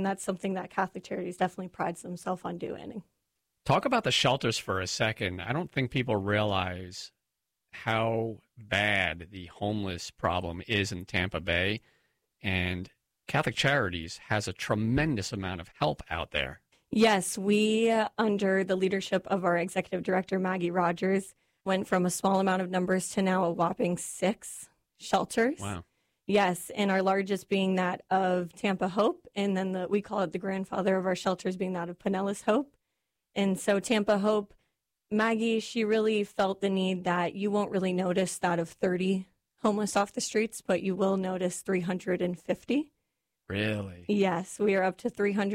And that's something that Catholic Charities definitely prides themselves on doing. Talk about the shelters for a second. I don't think people realize how bad the homeless problem is in Tampa Bay. And Catholic Charities has a tremendous amount of help out there. Yes, we, under the leadership of our executive director, Maggie Rogers, went from a small amount of numbers to now a whopping 6 shelters. Wow. Yes, and our largest being that of Tampa Hope, and then we call it the grandfather of our shelters being that of Pinellas Hope. And so Tampa Hope, Maggie, she really felt the need that you won't really notice that of 30 homeless off the streets, but you will notice 350. Really? Yes, we are up to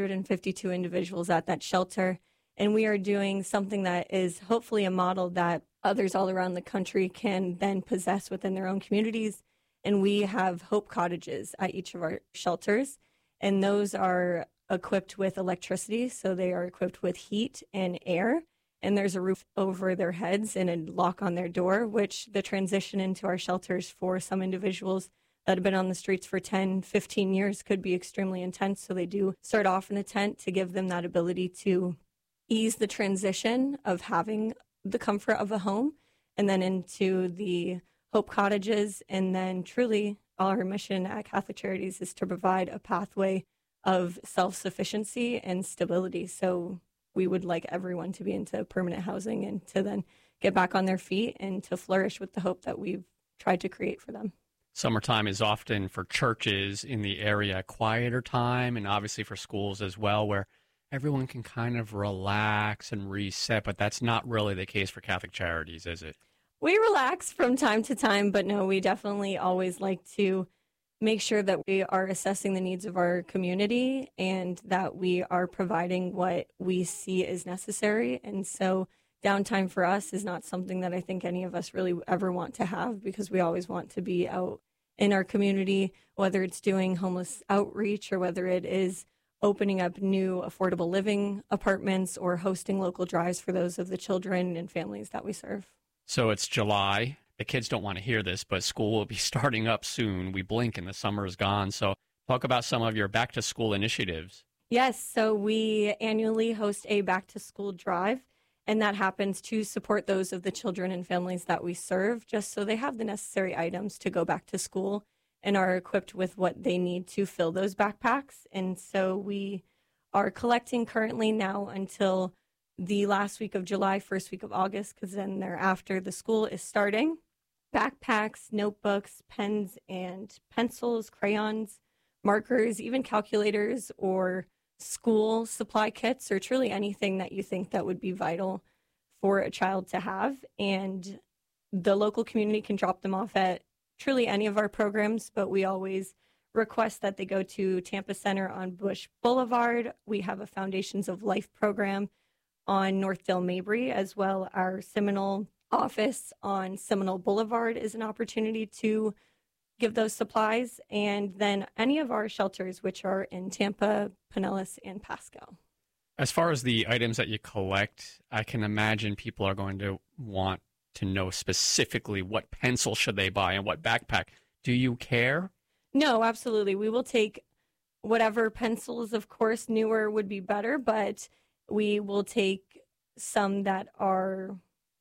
352 individuals at that shelter, and we are doing something that is hopefully a model that others all around the country can then possess within their own communities. And we have Hope Cottages at each of our shelters, and those are equipped with electricity, so they are equipped with heat and air, and there's a roof over their heads and a lock on their door, which the transition into our shelters for some individuals that have been on the streets for 10, 15 years could be extremely intense. So they do start off in a tent to give them that ability to ease the transition of having the comfort of a home, and then into the Hope Cottages. And then truly our mission at Catholic Charities is to provide a pathway of self-sufficiency and stability. So we would like everyone to be into permanent housing and to then get back on their feet and to flourish with the hope that we've tried to create for them. Summertime is often for churches in the area quieter time, and obviously for schools as well, where everyone can kind of relax and reset, but that's not really the case for Catholic Charities, is it? We relax from time to time, but no, we definitely always like to make sure that we are assessing the needs of our community and that we are providing what we see is necessary. And so downtime for us is not something that I think any of us really ever want to have, because we always want to be out in our community, whether it's doing homeless outreach or whether it is opening up new affordable living apartments or hosting local drives for those of the children and families that we serve. So it's July. The kids don't want to hear this, but school will be starting up soon. We blink and the summer is gone. So talk about some of your back-to-school initiatives. Yes, so we annually host a back-to-school drive, and that happens to support those of the children and families that we serve, just so they have the necessary items to go back to school and are equipped with what they need to fill those backpacks. And so we are collecting currently now until the last week of July, first week of August, because then thereafter the school is starting. Backpacks, notebooks, pens and pencils, crayons, markers, even calculators or school supply kits, or truly anything that you think that would be vital for a child to have. And the local community can drop them off at truly any of our programs, but we always request that they go to Tampa Center on Bush Boulevard. We have a Foundations of Life program on Northdale Mabry, as well. Our Seminole office on Seminole Boulevard is an opportunity to give those supplies, and then any of our shelters, which are in Tampa, Pinellas, and Pasco. As far as the items that you collect, I can imagine people are going to want to know specifically what pencil should they buy and what backpack. Do you care? No, absolutely. We will take whatever pencils, of course, newer would be better, but we will take some that are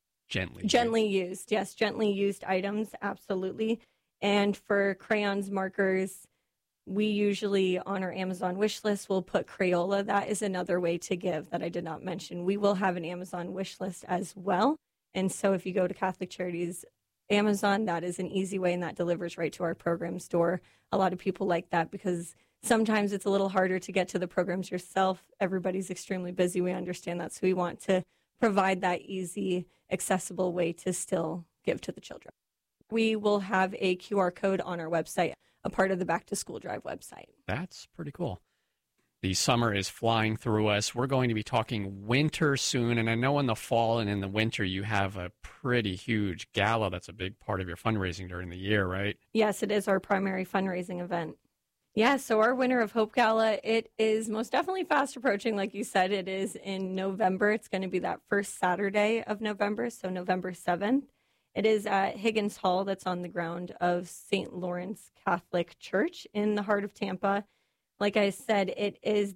gently used. Yes, gently used items, absolutely. And for crayons, markers, we usually on our Amazon wish list will put Crayola. That is another way to give that I did not mention. We will have an Amazon wish list as well. And so if you go to Catholic Charities Amazon, that is an easy way, and that delivers right to our program store. A lot of people like that because sometimes it's a little harder to get to the programs yourself. Everybody's extremely busy. We understand that. So we want to provide that easy, accessible way to still give to the children. We will have a QR code on our website, a part of the Back to School Drive website. That's pretty cool. The summer is flying through us. We're going to be talking winter soon, and I know in the fall and in the winter you have a pretty huge gala that's a big part of your fundraising during the year, right? Yes, it is our primary fundraising event. Yeah, so our Winter of Hope Gala, it is most definitely fast approaching. Like you said, it is in November. It's going to be that first Saturday of November, so November 7th. It is at Higgins Hall, that's on the ground of St. Lawrence Catholic Church in the heart of Tampa. Like I said, it is